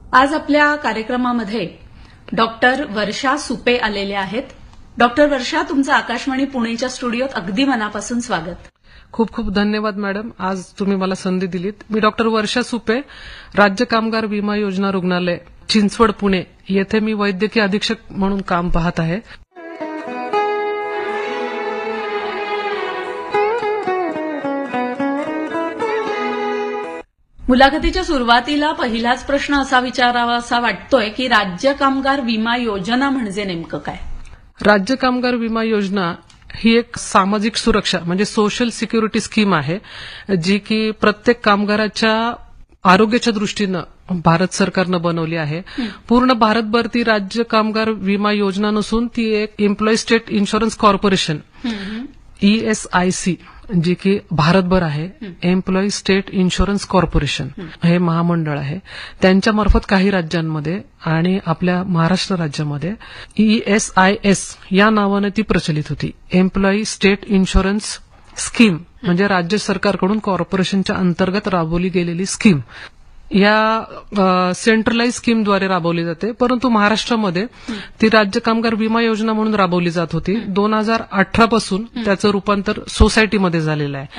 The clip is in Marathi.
आज आपल्या कार्यक्रमामध्ये डॉक्टर वर्षा सुपे आलेले आहेत. डॉक्टर वर्षा, तुमचं आकाशवाणी पुणेच्या स्टुडिओत अगदी मनापासून स्वागत. खूप खूप धन्यवाद मॅडम, आज तुम्ही मला संधी दिलीत. मी डॉक्टर वर्षा सुपे, राज्य कामगार विमा योजना रुग्णालय चिंचवड पुणे येथे मी वैद्यकीय अधीक्षक म्हणून काम पाहत आहे. मुलाखतीच्या सुरुवातीला पहिलाच प्रश्न असा विचारावा असा वाटतोय की राज्य कामगार विमा योजना म्हणजे नेमकं काय? राज्य कामगार विमा योजना ही एक सामाजिक सुरक्षा म्हणजे सोशल सिक्युरिटी स्कीम आहे, जी की प्रत्येक कामगाराच्या आरोग्याच्या दृष्टीनं भारत सरकारनं बनवली आहे. पूर्ण भारतभर ती राज्य कामगार विमा योजना नसून ती एक employee state insurance corporation ESIC जी की भारतभर आहे, एम्प्लॉई स्टेट इन्शुरन्स कॉर्पोरेशन हे महामंडळ आहे. त्यांच्यामार्फत काही राज्यांमध्ये आणि आपल्या महाराष्ट्र राज्यामध्ये ESIS या नावाने ती प्रचलित होती. एम्प्लॉई स्टेट इन्शुरन्स स्कीम म्हणजे राज्य सरकारकडून कॉर्पोरेशनच्या अंतर्गत राबवली गेलेली स्कीम. या सेंट्रलाइज स्कीमद्वारे राबवली जाते, परंतु महाराष्ट्रामध्ये ती राज्य कामगार विमा योजना म्हणून राबवली जात होती. 2018 पासून त्याचं रूपांतर सोसायटीमध्ये झालेलं आहे.